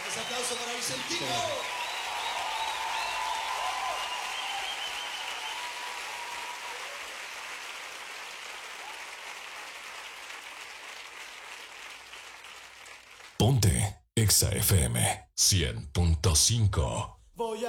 Ese aplauso para Vicentino. Ponte Exa FM 100.5. Voy